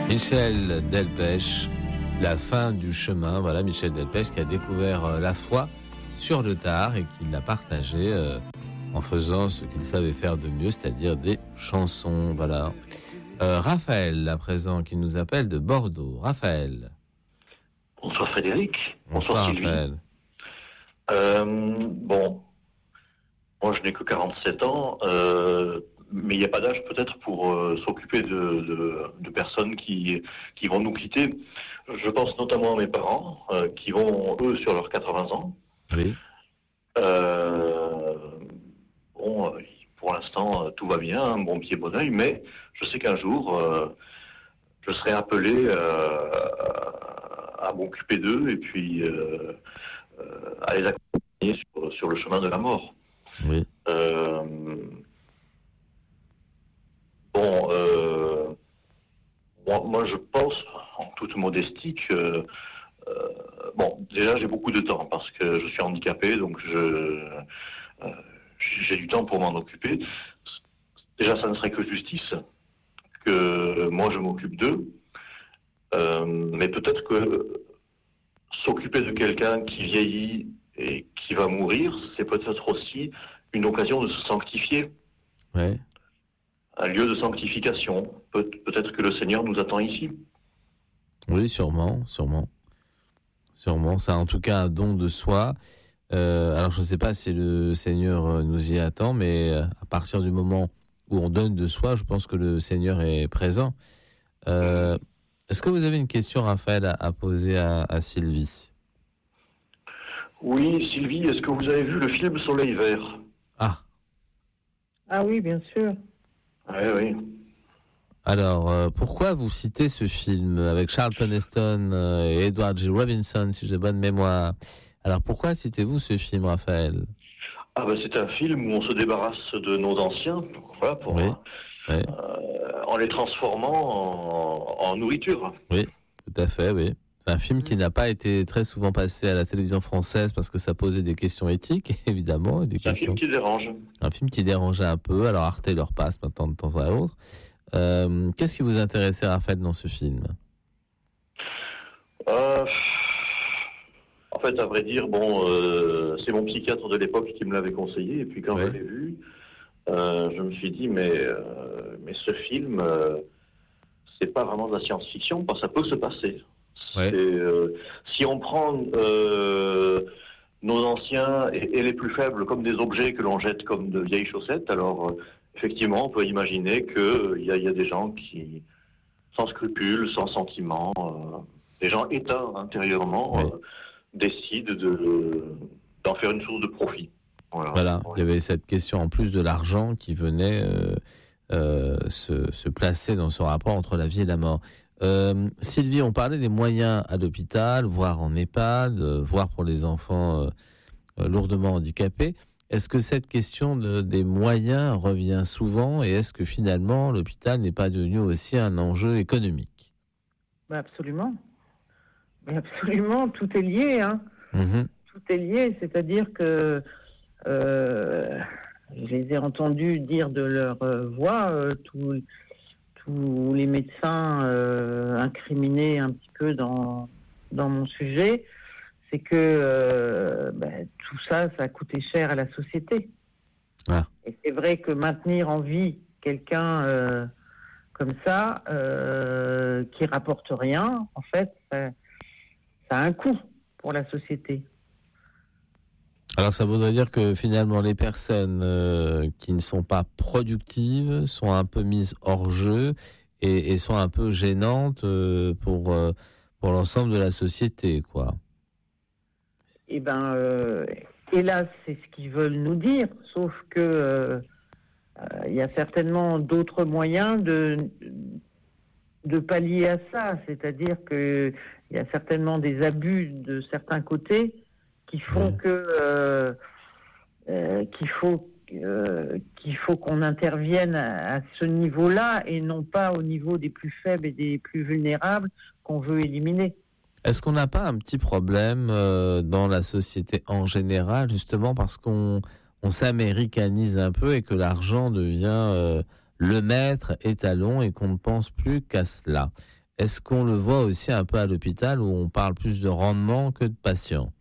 Michel Delpech, la fin du chemin. Voilà, Michel Delpech qui a découvert la foi sur le tard et qui l'a partagé en faisant ce qu'il savait faire de mieux, c'est-à-dire des chansons. Voilà. Raphaël, à présent, qui nous appelle de Bordeaux. Raphaël. Bonsoir Frédéric. Bonsoir Sylvie. Raphaël. Bon, moi je n'ai que 47 ans, mais il n'y a pas d'âge peut-être pour s'occuper de personnes qui vont nous quitter. Je pense notamment à mes parents, qui vont, eux, sur leurs 80 ans. Oui. Bon, pour l'instant, tout va bien, bon pied, bon oeil, mais je sais qu'un jour, je serai appelé à m'occuper d'eux et puis à les accompagner sur le chemin de la mort. Oui. Moi, je pense, en toute modestie, que déjà j'ai beaucoup de temps parce que je suis handicapé, donc j'ai du temps pour m'en occuper. Déjà, ça ne serait que justice que moi je m'occupe d'eux, mais peut-être que s'occuper de quelqu'un qui vieillit et qui va mourir, c'est peut-être aussi une occasion de se sanctifier. Ouais. Un lieu de sanctification. Peut-être que le Seigneur nous attend ici. Oui, sûrement. Ça, en tout cas, un don de soi. Alors, je ne sais pas si le Seigneur nous y attend, mais à partir du moment où on donne de soi, je pense que le Seigneur est présent. Est-ce que vous avez une question, Raphaël, à poser à Sylvie ? Oui, Sylvie, est-ce que vous avez vu le film Soleil Vert ? Ah oui, bien sûr. Oui. Alors, pourquoi vous citez ce film avec Charlton Heston et Edward G. Robinson, si j'ai bonne mémoire ? Alors, pourquoi citez-vous ce film, Raphaël ? C'est un film où on se débarrasse de nos anciens, voilà, en les transformant en nourriture. Oui, tout à fait, oui. C'est un film qui n'a pas été très souvent passé à la télévision française parce que ça posait des questions éthiques, évidemment. C'est un film qui dérange. Un film qui dérangeait un peu, alors Arte leur passe maintenant de temps à autre. Qu'est-ce qui vous intéressait, Raphaël, dans ce film ? En fait, à vrai dire, c'est mon psychiatre de l'époque qui me l'avait conseillé, et puis quand je l'ai vu, je me suis dit, mais ce film, c'est pas vraiment de la science-fiction, parce que ça peut se passer. Ouais. Si on prend nos anciens et les plus faibles comme des objets que l'on jette comme de vieilles chaussettes, alors effectivement, on peut imaginer qu'il y a des gens qui, sans scrupules, sans sentiments, des gens éteints intérieurement, décident d'en faire une source de profit. Voilà. Il y avait cette question en plus de l'argent qui venait se placer dans ce rapport entre la vie et la mort. Sylvie, on parlait des moyens à l'hôpital, voire en EHPAD, voire pour les enfants lourdement handicapés. Est-ce que cette question des moyens revient souvent et est-ce que finalement l'hôpital n'est pas devenu aussi un enjeu économique ? Absolument. Absolument, tout est lié. Tout est lié, c'est-à-dire que je les ai entendus dire de leur voix, tous les médecins incriminés un petit peu dans mon sujet, c'est que tout ça a coûté cher à la société. Ah. Et c'est vrai que maintenir en vie quelqu'un comme ça, qui rapporte rien, en fait, ça a un coût pour la société. Alors ça voudrait dire que finalement les personnes qui ne sont pas productives sont un peu mises hors jeu et sont un peu gênantes pour l'ensemble de la société, quoi. Hélas, c'est ce qu'ils veulent nous dire, sauf que il y a certainement d'autres moyens de pallier à ça, c'est-à-dire que il y a certainement des abus de certains côtés qui font qu'il faut qu'on intervienne à ce niveau-là et non pas au niveau des plus faibles et des plus vulnérables qu'on veut éliminer. Est-ce qu'on n'a pas un petit problème dans la société en général, justement parce qu'on s'américanise un peu et que l'argent devient le maître étalon et qu'on ne pense plus qu'à cela ? est-ce qu'on le voit aussi un peu à l'hôpital où on parle plus de rendement que de patients?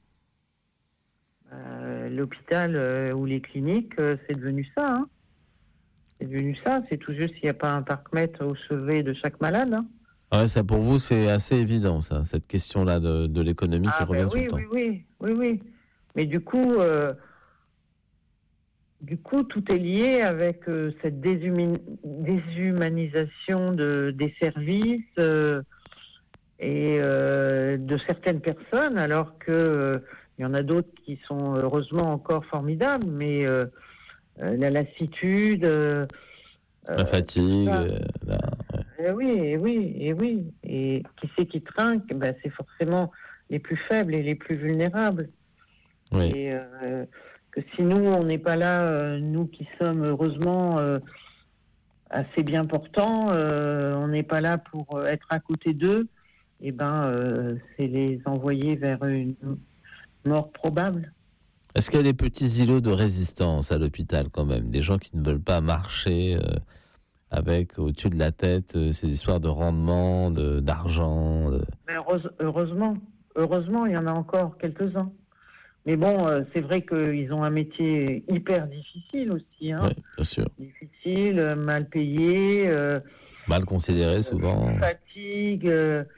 L'hôpital ou les cliniques, c'est devenu ça. Hein. C'est devenu ça. C'est tout juste s'il n'y a pas un parc-mètre au chevet de chaque malade. Hein. Ouais, ça pour vous, c'est assez évident, ça, cette question-là de l'économie qui revient tout le temps. Oui. Mais du coup, tout est lié avec cette déshumanisation des services et de certaines personnes, alors que il y en a d'autres qui sont heureusement encore formidables, mais la lassitude, la fatigue. Oui. Et qui c'est qui trinque? C'est forcément les plus faibles et les plus vulnérables. Oui. Et que si nous, on n'est pas là, nous qui sommes heureusement assez bien portants, on n'est pas là pour être à côté d'eux, c'est les envoyer vers une mort probable. Est-ce qu'il y a des petits îlots de résistance à l'hôpital quand même? Des gens qui ne veulent pas marcher avec au-dessus de la tête ces histoires de rendement, d'argent Mais heureusement, il y en a encore quelques-uns. Mais bon, c'est vrai qu'ils ont un métier hyper difficile aussi. Hein. Oui, bien sûr. Difficile, mal payé. Mal considéré souvent. Fatigue.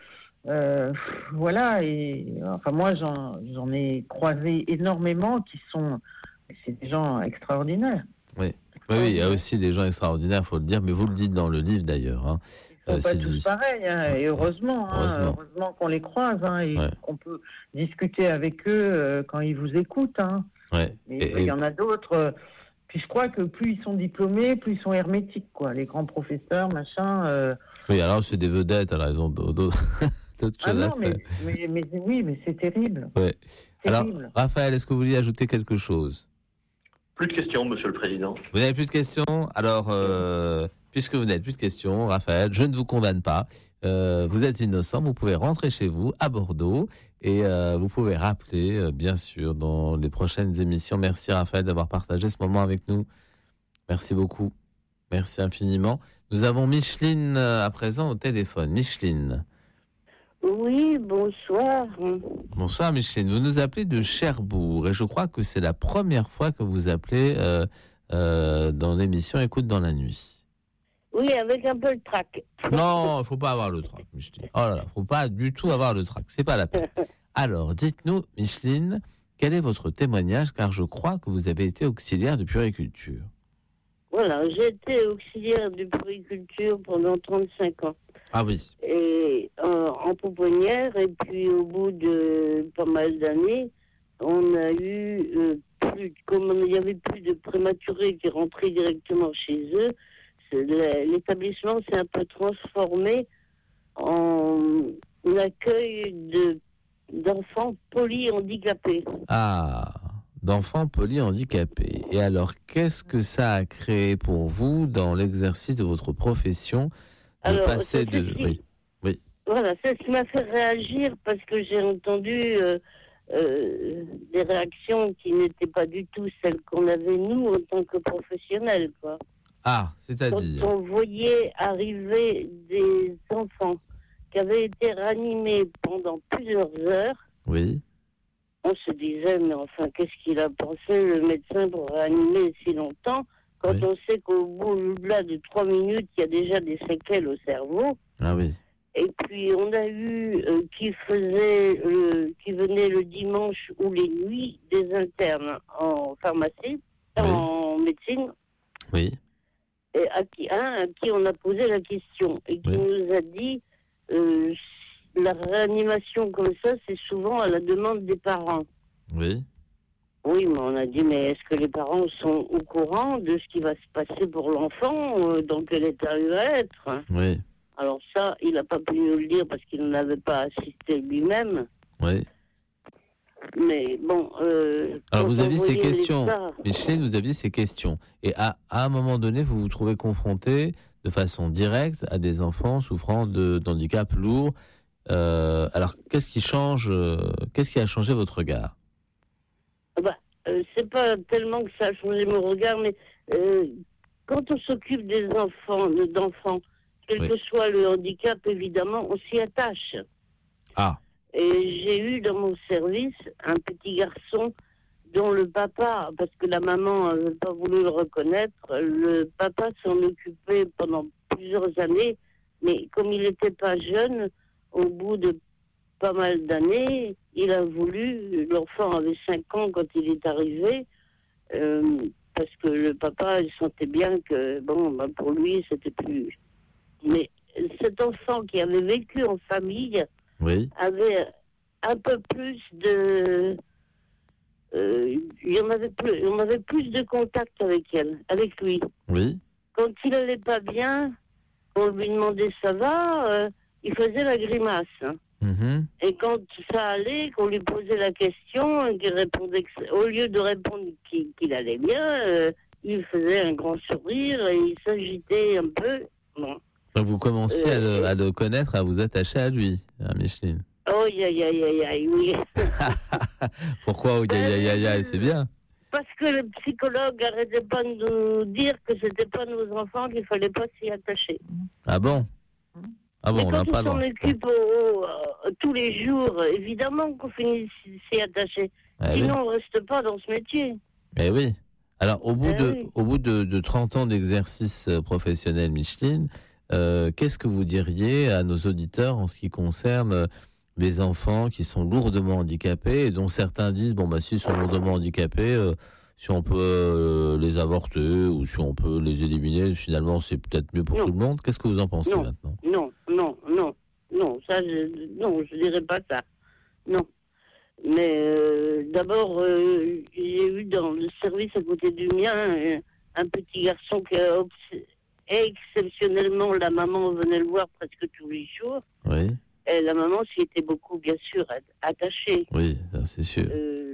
Voilà. Et enfin, moi, j'en ai croisé énormément c'est des gens extraordinaires. Oui, il y a aussi des gens extraordinaires, il faut le dire, mais vous le dites dans le livre d'ailleurs. Hein. Ils ne sont pas tous pareils, hein, et heureusement qu'on les croise, hein, et qu'on peut discuter avec eux quand ils vous écoutent. Hein. Ouais. Il y en a d'autres. Puis je crois que plus ils sont diplômés, plus ils sont hermétiques, quoi. Les grands professeurs, machin. Oui, alors c'est des vedettes, alors ils ont d'autres choses à faire. Mais c'est terrible. Ouais. Alors, Raphaël, est-ce que vous vouliez ajouter quelque chose? Plus de questions, Monsieur le Président. Vous n'avez plus de questions? Alors, puisque vous n'avez plus de questions, Raphaël, je ne vous condamne pas. Vous êtes innocent, vous pouvez rentrer chez vous à Bordeaux et vous pouvez rappeler, bien sûr, dans les prochaines émissions. Merci, Raphaël, d'avoir partagé ce moment avec nous. Merci beaucoup. Merci infiniment. Nous avons Micheline à présent au téléphone. Micheline. Oui, bonsoir. Bonsoir Micheline, vous nous appelez de Cherbourg et je crois que c'est la première fois que vous appelez dans l'émission Écoute dans la nuit. Oui, avec un peu le trac. Non, il ne faut pas avoir le trac, Micheline. Oh là là, il ne faut pas du tout avoir le trac, c'est pas la peine. Alors, dites-nous, Micheline, quel est votre témoignage, car je crois que vous avez été auxiliaire de puériculture. Voilà, j'ai été auxiliaire de puériculture pendant 35 ans. Ah oui. Et en pouponnière, et puis au bout de pas mal d'années, on a eu comme il n'y avait plus de prématurés qui rentraient directement chez eux, l'établissement s'est un peu transformé en accueil d'enfants polyhandicapés. Ah, d'enfants polyhandicapés. Et alors, qu'est-ce que ça a créé pour vous dans l'exercice de votre profession? Alors, Oui. Voilà, c'est ce qui m'a fait réagir parce que j'ai entendu des réactions qui n'étaient pas du tout celles qu'on avait nous en tant que professionnels, quoi. Ah, c'est-à-dire? Quand on voyait arriver des enfants qui avaient été ranimés pendant plusieurs heures, oui, on se disait, mais enfin, qu'est-ce qu'il a pensé, le médecin, pour réanimer si longtemps, quand on sait qu'au bout-là de 3 minutes, il y a déjà des séquelles au cerveau. Ah oui. Et puis, on a eu qui venait le dimanche ou les nuits des internes en pharmacie, en médecine. Oui. Et à qui on a posé la question et qui nous a dit la réanimation comme ça, c'est souvent à la demande des parents. Oui. Oui, mais on a dit, mais est-ce que les parents sont au courant de ce qui va se passer pour l'enfant, dans quel état il va être? Oui. Alors ça, il n'a pas pu nous le dire parce qu'il n'avait pas assisté lui-même. Oui. Mais bon... alors vous aviez ces questions, Micheline, vous aviez ces questions. Et à un moment donné, vous vous trouvez confronté de façon directe à des enfants souffrant d'handicap lourd. Alors qu'est-ce qui a changé votre regard? C'est pas tellement que ça a changé mon regard, mais quand on s'occupe d'enfants, quel que soit le handicap, évidemment, on s'y attache. Ah. Et j'ai eu dans mon service un petit garçon dont le papa, parce que la maman n'avait pas voulu le reconnaître, le papa s'en occupait pendant plusieurs années, mais comme il n'était pas jeune, au bout de pas mal d'années, il a voulu, l'enfant avait 5 ans quand il est arrivé, parce que le papa, il sentait bien que, pour lui, c'était plus... Mais cet enfant qui avait vécu en famille avait un peu plus de... on avait plus de contact avec lui. Oui. Quand il allait pas bien, on lui demandait ça va, il faisait la grimace. Mm-hmm. Et quand ça allait, qu'on lui posait la question, qu'il répondait au lieu de répondre qu'il allait bien, il faisait un grand sourire et il s'agitait un peu. Bon. Donc vous commencez à le connaître, à vous attacher à lui, à Micheline. Oh, oui. Pourquoi oh, c'est bien. Parce que le psychologue n'arrêtait pas de nous dire que c'était pas nos enfants, qu'il fallait pas s'y attacher. Ah bon? Ah bon, mais on quand n'a pas on s'en occupe tous les jours, évidemment qu'on finit s'y attacher. Sinon, on ne reste pas dans ce métier. Eh oui. Alors, au bout de 30 ans d'exercice professionnel, Micheline, qu'est-ce que vous diriez à nos auditeurs en ce qui concerne les enfants qui sont lourdement handicapés et dont certains disent, s'ils sont lourdement handicapés, si on peut les avorter ou si on peut les éliminer, finalement, c'est peut-être mieux pour tout le monde. Qu'est-ce que vous en pensez maintenant? Non, je dirais pas ça. Non. Mais d'abord, j'ai eu dans le service à côté du mien un petit garçon qui exceptionnellement, la maman venait le voir presque tous les jours. Oui. Et la maman s'y était beaucoup, bien sûr, attachée. Oui, ça, c'est sûr.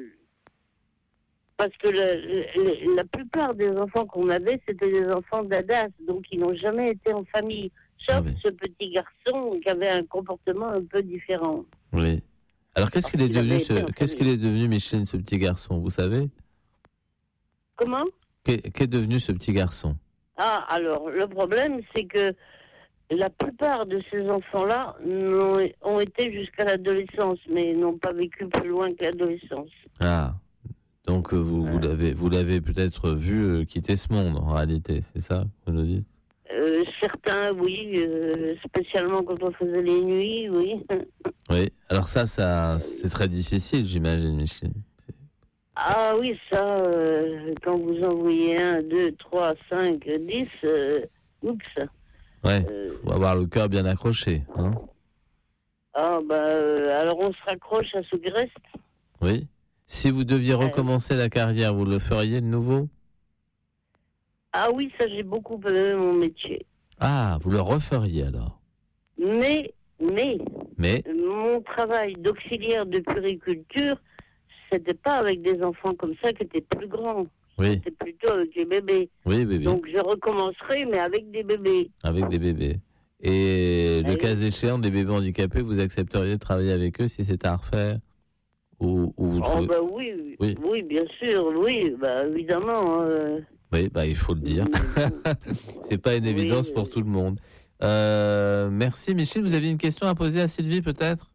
Parce que la plupart des enfants qu'on avait, c'était des enfants d'ADAS, donc ils n'ont jamais été en famille. Sauf ce petit garçon qui avait un comportement un peu différent. Oui. Alors qu'est-ce qu'il est devenu, Micheline, ce petit garçon, vous savez? Comment? Qu'est devenu ce petit garçon? Ah, alors, le problème, c'est que la plupart de ces enfants-là ont été jusqu'à l'adolescence, mais n'ont pas vécu plus loin que l'adolescence. Ah, donc vous l'avez peut-être vu quitter ce monde, en réalité, c'est ça, vous nous dites? Certains, oui, spécialement quand on faisait les nuits, oui. Oui, alors ça c'est très difficile, j'imagine, Micheline. Ah oui, ça, quand vous en voyez 1, 2, 3, 5, 10, oups. Ouais, faut avoir le cœur bien accroché, hein. Ah alors on se raccroche à ce qui reste. Oui. Si vous deviez recommencer la carrière, vous le feriez de nouveau? Ah oui, ça j'ai beaucoup aimé mon métier. Ah, vous le referiez alors? Mais mon travail d'auxiliaire de puériculture, c'était pas avec des enfants comme ça qui étaient plus grands. Oui. C'était plutôt avec des bébés. Oui, bébé. Donc je recommencerai, mais avec des bébés. Avec des bébés. Et le cas échéant, des bébés handicapés, vous accepteriez de travailler avec eux si c'était à refaire? Ou vous trouvez... oui, bien sûr, oui, évidemment. Oui, il faut le dire. C'est pas une évidence pour tout le monde. Merci, Michel. Vous avez une question à poser à Sylvie, peut-être?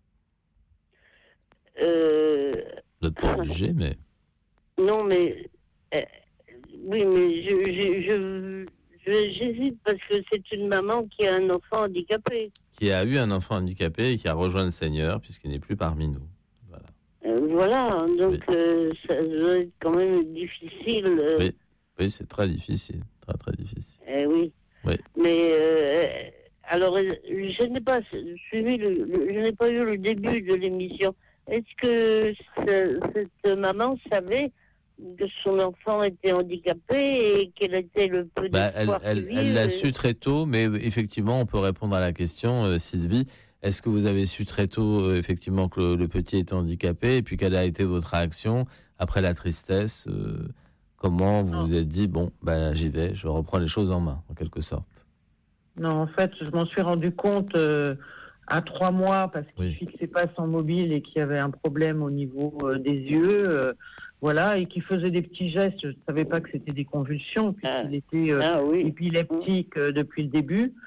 Vous n'êtes pas obligé, mais... Non, mais... oui, mais j'hésite parce que c'est une maman qui a un enfant handicapé. Qui a eu un enfant handicapé et qui a rejoint le Seigneur, puisqu'il n'est plus parmi nous. Voilà, donc ça doit être quand même difficile. Oui, c'est très difficile, très très difficile. Oui. Mais alors, je n'ai pas suivi, je n'ai pas eu le début de l'émission. Est-ce que cette maman savait que son enfant était handicapé et quel était le peu d'espoir elle l'a su très tôt, mais effectivement, on peut répondre à la question, Sylvie. Est-ce que vous avez su très tôt, effectivement, que le petit était handicapé, et puis quelle a été votre réaction après la tristesse? Comment vous vous êtes dit, j'y vais, je reprends les choses en main, en quelque sorte? Non, en fait, je m'en suis rendu compte à 3 mois, parce qu'il ne fixait pas son mobile et qu'il y avait un problème au niveau des yeux, et qu'il faisait des petits gestes. Je ne savais pas que c'était des convulsions, puisqu'il était épileptique depuis le début.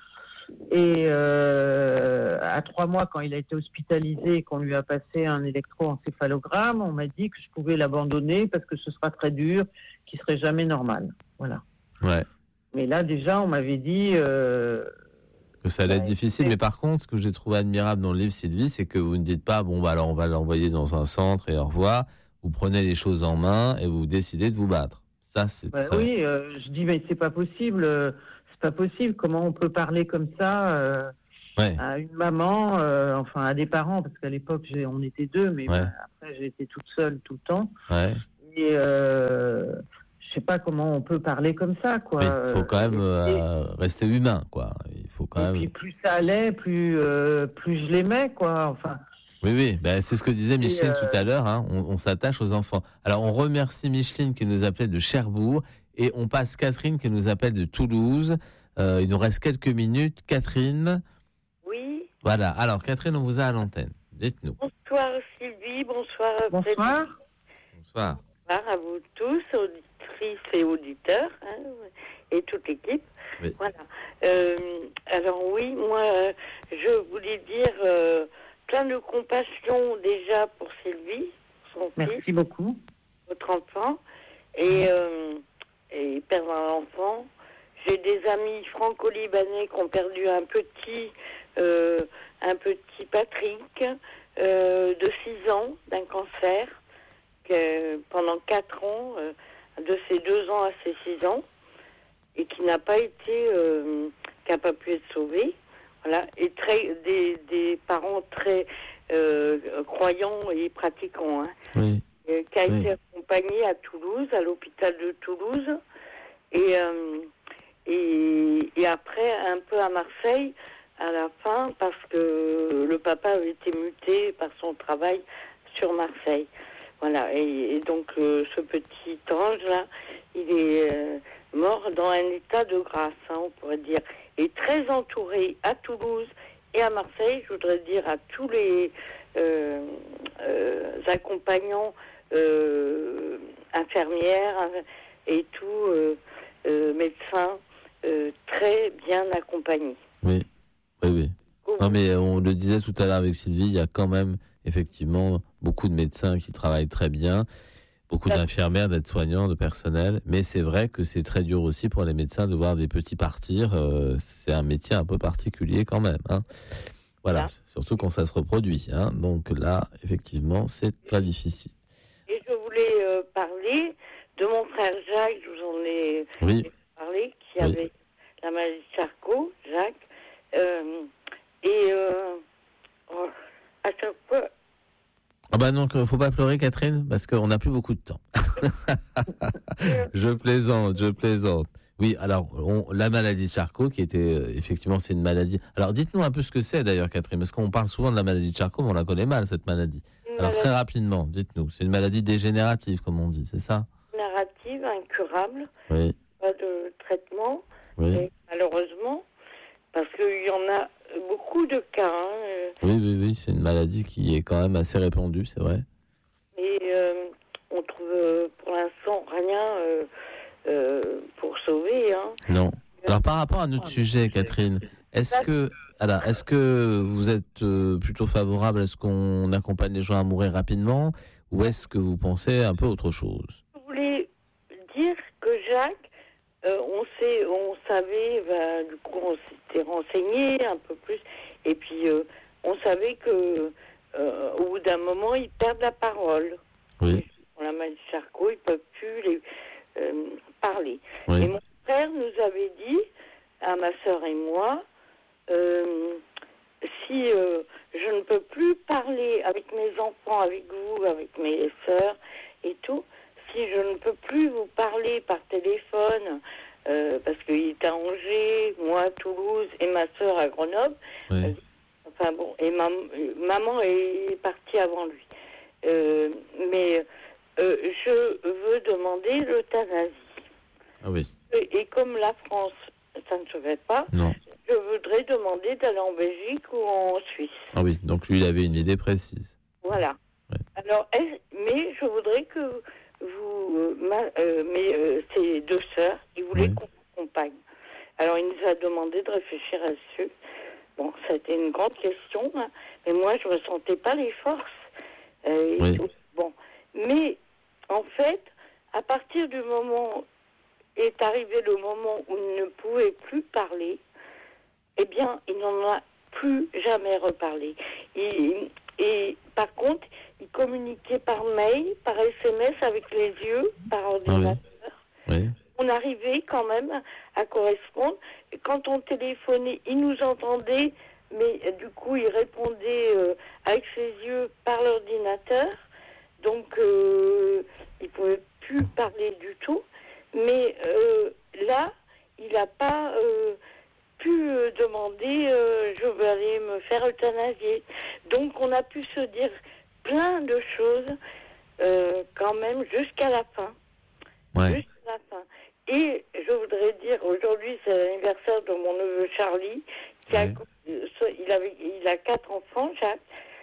Et à 3 mois, quand il a été hospitalisé, qu'on lui a passé un électroencéphalogramme, on m'a dit que je pouvais l'abandonner parce que ce sera très dur, qu'il serait jamais normal. Voilà. Ouais. Mais là, déjà, on m'avait dit... que ça allait être difficile. Mais par contre, ce que j'ai trouvé admirable dans le livre, Sylvie, c'est que vous ne dites pas, bon, bah, alors on va l'envoyer dans un centre et au revoir. Vous prenez les choses en main et vous décidez de vous battre. Ça, c'est très... Oui, je dis, mais c'est pas possible. C'est pas possible. Comment on peut parler comme ça à une maman, enfin à des parents, parce qu'à l'époque, on était 2, mais après, j'ai été toute seule tout le temps. Ouais. Et je sais pas comment on peut parler comme ça, quoi. Il faut quand même rester humain, quoi. Il faut quand même... Et puis plus ça allait, plus je l'aimais, quoi. Enfin... Oui, ben, c'est ce que disait Micheline tout à l'heure, hein. On s'attache aux enfants. Alors, on remercie Micheline qui nous appelait de Cherbourg et on passe Catherine qui nous appelle de Toulouse. Il nous reste quelques minutes. Catherine. Oui. Voilà. Alors, Catherine, on vous a à l'antenne. Dites-nous. Bonsoir Sylvie, bonsoir. Bonsoir. Bonsoir. Bonsoir à vous tous, auditrices et auditeurs, hein, et toute l'équipe. Oui. Voilà. Alors oui, moi, je voulais dire... plein de compassion déjà pour Sylvie, son fils. Merci beaucoup. Votre enfant. Et perdre un enfant. J'ai des amis franco-libanais qui ont perdu un petit Patrick de 6 ans d'un cancer pendant 4 ans, de ses 2 ans à ses 6 ans, et qui n'a pas été, qui n'a pas pu être sauvé. Voilà, et des parents très croyants et pratiquants, hein, oui. Qui a été accompagné à Toulouse, à l'hôpital de Toulouse, et après un peu à Marseille à la fin, parce que le papa avait été muté par son travail sur Marseille. Voilà, et donc ce petit ange-là, il est mort dans un état de grâce, hein, on pourrait dire, et très entouré à Toulouse et à Marseille. Je voudrais dire à tous les accompagnants, infirmières et tout, médecins, très bien accompagnés. Oui. Non, mais on le disait tout à l'heure avec Sylvie, il y a quand même effectivement beaucoup de médecins qui travaillent très bien, beaucoup d'infirmières, d'aides-soignants, de personnel, mais c'est vrai que c'est très dur aussi pour les médecins de voir des petits partir. C'est un métier un peu particulier quand même, hein. Voilà, surtout quand ça se reproduit, hein. Donc là, effectivement, c'est très difficile. Et je voulais parler de mon frère Jacques, je vous en ai parlé, qui avait la maladie de Charcot, Jacques, à chaque fois... Ah bah non, faut pas pleurer, Catherine, parce qu'on n'a plus beaucoup de temps. Je plaisante. Oui, alors, la maladie de Charcot, qui était, effectivement, c'est une maladie... Alors, dites-nous un peu ce que c'est, d'ailleurs, Catherine, parce qu'on parle souvent de la maladie de Charcot, mais on la connaît mal, cette maladie. Alors, très rapidement, dites-nous. C'est une maladie dégénérative, comme on dit, c'est ça? Dégénérative, incurable. Oui. Pas de traitement. Oui. Malheureusement, parce qu'il y en a beaucoup de cas. Hein. Oui, c'est une maladie qui est quand même assez répandue, c'est vrai. Et on trouve pour l'instant rien pour sauver. Hein. Non. Alors par rapport à notre sujet, Catherine, est-ce que vous êtes plutôt favorable à ce qu'on accompagne les gens à mourir rapidement, ou est-ce que vous pensez un peu autre chose? Je voulais dire que Jacques, on savait, du coup on s'était renseigné un peu plus, et puis on savait que au bout d'un moment ils perdent la parole. Oui. On la maladie de Charcot, ils peuvent plus parler. Oui. Et mon frère nous avait dit, à ma sœur et moi, si je ne peux plus parler avec mes enfants, avec vous, avec mes sœurs et tout, si je ne peux plus vous parler par téléphone, parce qu'il est à Angers, moi à Toulouse et ma sœur à Grenoble, Oui. enfin bon, et maman est partie avant lui. Mais je veux demander l'euthanasie. Ah oui. Et comme la France, ça ne se fait pas, Non. je voudrais demander d'aller en Belgique ou en Suisse. Ah oui, donc lui, il avait une idée précise. Voilà. Ouais. Alors, mais je voudrais que vous, ses 2 sœurs, ils voulaient qu'on accompagne. Alors, il nous a demandé de réfléchir à ce. Bon, ça a été une grande question, hein, mais moi, je ne ressentais pas les forces. Oui. Bon, mais en fait, à partir du moment est arrivé le moment où il ne pouvait plus parler, eh bien, il n'en a plus jamais reparlé. Et par contre, il communiquait par mail, par SMS avec les yeux, par ordinateur. Oui. On arrivait quand même à correspondre. Et quand on téléphonait, il nous entendait, mais du coup, il répondait avec ses yeux par l'ordinateur. Donc, il ne pouvait plus parler du tout. Mais là, il n'a pas pu demander je veux aller me faire euthanasier. Donc, on a pu se dire plein de choses quand même jusqu'à la fin. Ouais. Jusqu'à la fin. Et je voudrais dire, aujourd'hui, c'est l'anniversaire de mon neveu Charlie, qui il a 4 enfants, Jacques,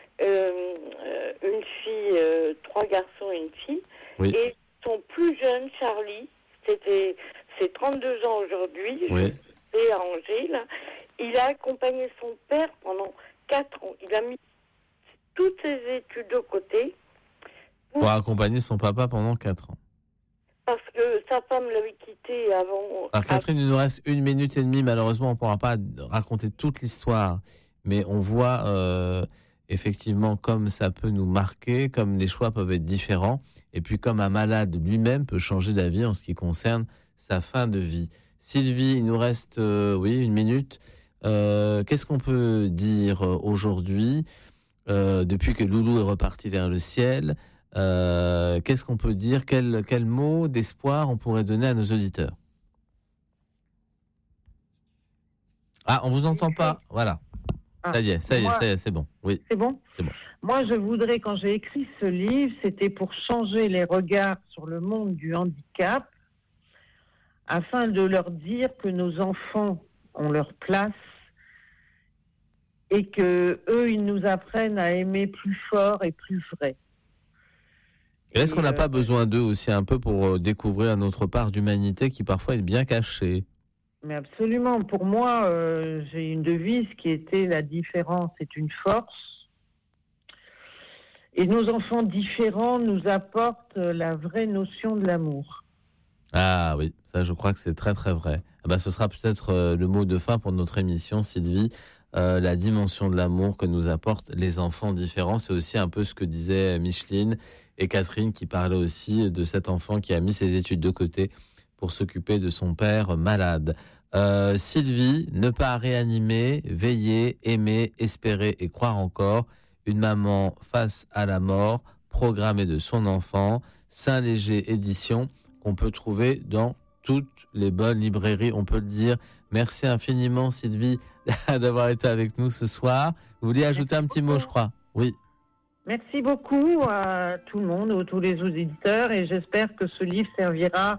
une fille, 3 garçons et une fille. Oui. Et son plus jeune, Charlie, c'est 32 ans aujourd'hui, Oui. à Angers, là. Il a accompagné son père pendant 4 ans. Il a mis toutes ses études de côté. Pour accompagner son papa pendant 4 ans. Parce que sa femme l'avait quitté avant. Alors Catherine, il nous reste 1 minute et demie. Malheureusement, on ne pourra pas raconter toute l'histoire. Mais on voit effectivement comme ça peut nous marquer, comme les choix peuvent être différents. Et puis comme un malade lui-même peut changer d'avis en ce qui concerne sa fin de vie. Sylvie, il nous reste 1 minute. Qu'est-ce qu'on peut dire aujourd'hui depuis que Loulou est reparti vers le ciel? Qu'est-ce qu'on peut dire? Quel mot d'espoir on pourrait donner à nos auditeurs? Ah, on vous entend pas. Voilà. Ça y est, c'est bon. Oui. C'est bon? C'est bon. Moi, je voudrais, quand j'ai écrit ce livre, c'était pour changer les regards sur le monde du handicap, afin de leur dire que nos enfants ont leur place et que eux, ils nous apprennent à aimer plus fort et plus vrai. Est-ce qu'on n'a pas besoin d'eux aussi un peu pour découvrir notre part d'humanité qui parfois est bien cachée? Mais absolument. Pour moi, j'ai une devise qui était « La différence est une force ». Et nos enfants différents nous apportent la vraie notion de l'amour. Ah oui, ça je crois que c'est très très vrai. Ce sera peut-être le mot de fin pour notre émission, Sylvie. La dimension de l'amour que nous apportent les enfants différents. C'est aussi un peu ce que disaient Micheline et Catherine qui parlaient aussi de cet enfant qui a mis ses études de côté pour s'occuper de son père malade. Sylvie, ne pas réanimer, veiller, aimer, espérer et croire encore. Une maman face à la mort, programmée de son enfant. Saint-Léger édition qu'on peut trouver dans toutes les bonnes librairies, on peut le dire. Merci infiniment Sylvie d'avoir été avec nous ce soir. Vous vouliez ajouter un petit mot, je crois? Oui. Merci beaucoup à tout le monde, à tous les auditeurs, et j'espère que ce livre servira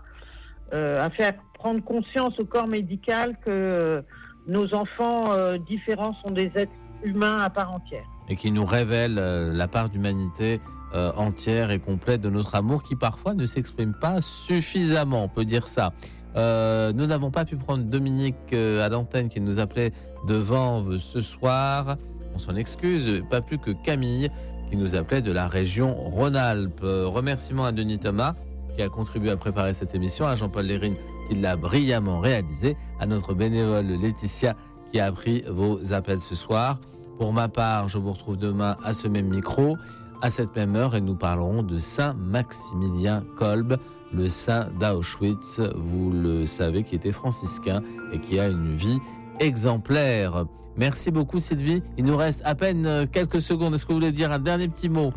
à faire prendre conscience au corps médical que nos enfants différents sont des êtres humains à part entière. Et qui nous révèle la part d'humanité entière et complète de notre amour qui parfois ne s'exprime pas suffisamment, on peut dire ça. Nous n'avons pas pu prendre Dominique à l'antenne qui nous appelait de Vanves ce soir. On s'en excuse, pas plus que Camille qui nous appelait de la région Rhône-Alpes. Remerciements à Denis Thomas qui a contribué à préparer cette émission, à Jean-Paul Lérine qui l'a brillamment réalisé, à notre bénévole Laetitia qui a pris vos appels ce soir. Pour ma part, je vous retrouve demain à ce même micro, à cette même heure, et nous parlerons de Saint Maximilien Kolbe, le saint d'Auschwitz, vous le savez, qui était franciscain et qui a une vie exemplaire. Merci beaucoup Sylvie. Il nous reste à peine quelques secondes. Est-ce que vous voulez dire un dernier petit mot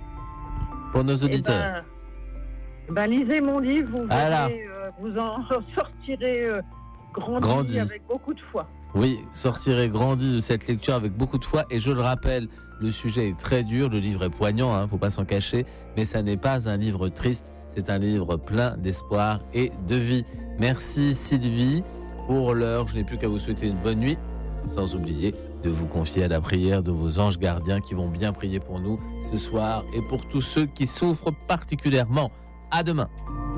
pour nos auditeurs? Lisez mon livre, vous verrez, vous en sortirez grandi avec beaucoup de foi. Oui, sortirez grandi de cette lecture avec beaucoup de foi. Et je le rappelle, le sujet est très dur, le livre est poignant, faut pas s'en cacher, mais ça n'est pas un livre triste, c'est un livre plein d'espoir et de vie. Merci Sylvie. Pour l'heure, je n'ai plus qu'à vous souhaiter une bonne nuit, sans oublier de vous confier à la prière de vos anges gardiens qui vont bien prier pour nous ce soir et pour tous ceux qui souffrent particulièrement. À demain.